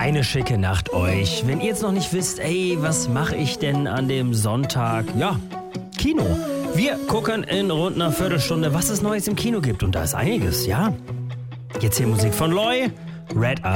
Eine schicke Nacht euch. Wenn ihr jetzt noch nicht wisst, was mache ich denn an dem Sonntag? Ja, Kino. Wir gucken in rund einer Viertelstunde, was es Neues im Kino gibt. Und da ist einiges, ja. Jetzt hier Musik von Loy, Red Eye.